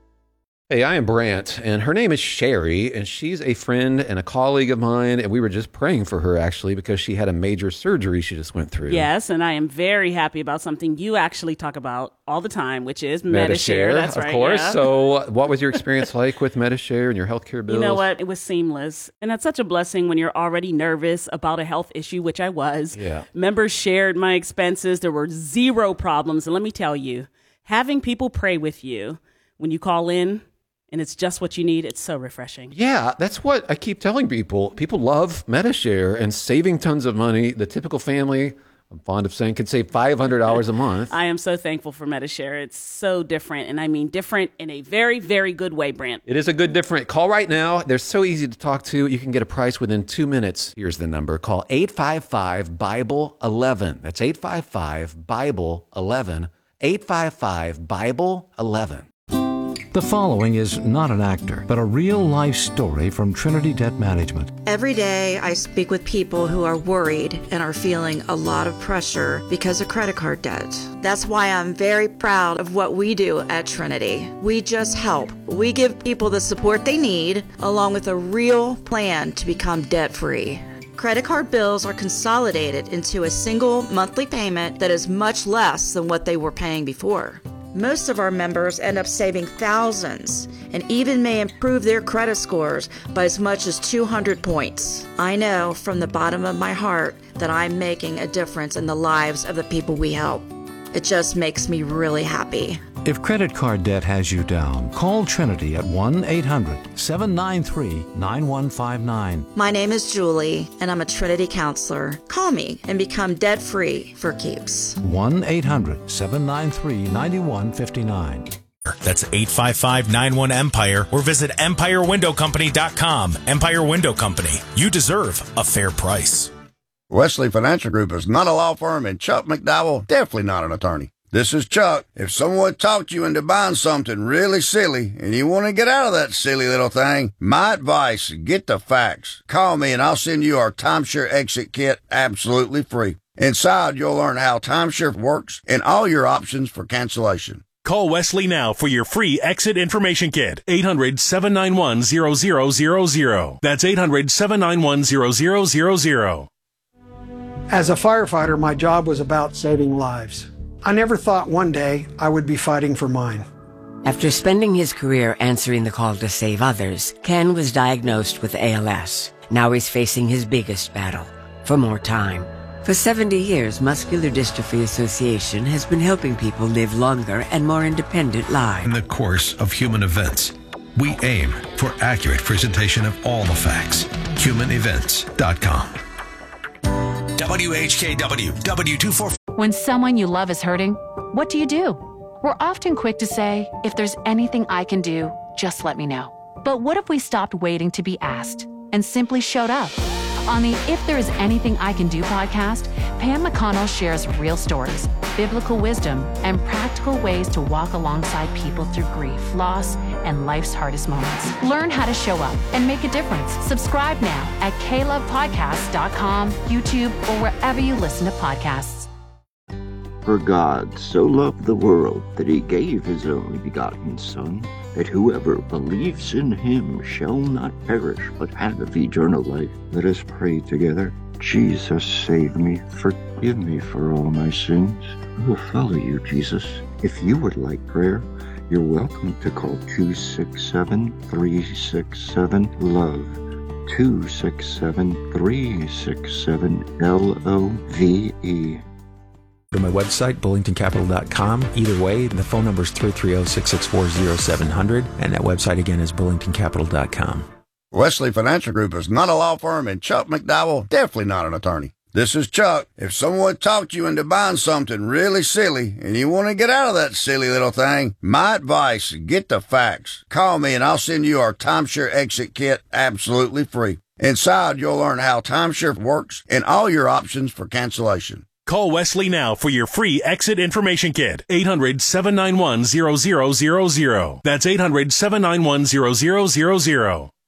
Hey, I am Brant, and her name is Sherry, and she's a friend and a colleague of mine, and we were just praying for her, actually, because she had a major surgery she just went through. Yes, and I am very happy about something you actually talk about all the time, which is Medi-Share. That's of right, course. yeah. So what was your experience like with Medi-Share and your healthcare bills? You know what? It was seamless. And that's such a blessing when you're already nervous about a health issue, which I was. Yeah. Members shared my expenses. There were zero problems. And let me tell you, having people pray with you when you call in, and it's just what you need, it's so refreshing. Yeah, that's what I keep telling people. People love Medi-Share and saving tons of money. The typical family, I'm fond of saying, could save five hundred dollars a month. I am so thankful for Medi-Share. It's so different, and I mean different in a very, very good way, Brant. It is a good different. Call right now. They're so easy to talk to. You can get a price within two minutes. Here's the number. Call eight five five, Bible eleven. That's eight five five, Bible eleven. eight five five, Bible eleven. The following is not an actor, but a real-life story from Trinity Debt Management. Every day, I speak with people who are worried and are feeling a lot of pressure because of credit card debt. That's why I'm very proud of what we do at Trinity. We just help. We give people the support they need, along with a real plan to become debt-free. Credit card bills are consolidated into a single monthly payment that is much less than what they were paying before. Most of our members end up saving thousands and even may improve their credit scores by as much as two hundred points. I know from the bottom of my heart that I'm making a difference in the lives of the people we help. It just makes me really happy. If credit card debt has you down, call Trinity at one eight hundred, seven nine three, nine one five nine. My name is Julie, and I'm a Trinity counselor. Call me and become debt-free for keeps. one eight hundred, seven nine three, nine one five nine. That's eight five five, nine one, EMPIRE or visit empire window company dot com. Empire Window Company. You deserve a fair price. Wesley Financial Group is not a law firm, and Chuck McDowell definitely not an attorney. This is Chuck. If someone talked you into buying something really silly and you want to get out of that silly little thing, my advice, get the facts. Call me and I'll send you our Timeshare Exit Kit absolutely free. Inside, you'll learn how timeshare works and all your options for cancellation. Call Wesley now for your free Exit Information Kit. eight hundred, seven nine one, zero zero zero zero. That's eight hundred, seven nine one, zero zero zero zero. As a firefighter, my job was about saving lives. I never thought one day I would be fighting for mine. After spending his career answering the call to save others, Ken was diagnosed with A L S. Now he's facing his biggest battle, for more time. For seventy years, Muscular Dystrophy Association has been helping people live longer and more independent lives. In the course of human events, we aim for accurate presentation of all the facts. human events dot com. W H K W, W two forty-four. When someone you love is hurting, what do you do? We're often quick to say, if there's anything I can do, just let me know. But what if we stopped waiting to be asked and simply showed up? On the If There Is Anything I Can Do podcast, Pam McConnell shares real stories, biblical wisdom, and practical ways to walk alongside people through grief, loss, and life's hardest moments. Learn how to show up and make a difference. Subscribe now at k love podcast dot com, YouTube, or wherever you listen to podcasts. For God so loved the world that he gave his only begotten Son, that whoever believes in him shall not perish but have eternal life. Let us pray together. Jesus, save me. Forgive me for all my sins. I will follow you, Jesus. If you would like prayer, you're welcome to call two six seven, three six seven, LOVE. two six seven, three six seven, L O V E. Go to my website, bullington capital dot com. Either way, the phone number is three three zero, six six four, zero seven zero zero, and that website again is bullington capital dot com. Wesley Financial Group is not a law firm, and Chuck McDowell definitely not an attorney. This is Chuck. If someone talked you into buying something really silly and you want to get out of that silly little thing, my advice, get the facts. Call me and I'll send you our timeshare exit kit absolutely free. Inside, you'll learn how timeshare works and all your options for cancellation. Call Wesley now for your free exit information kit. eight hundred, seven nine one, zero zero zero zero. That's eight hundred, seven nine one, zero zero zero zero.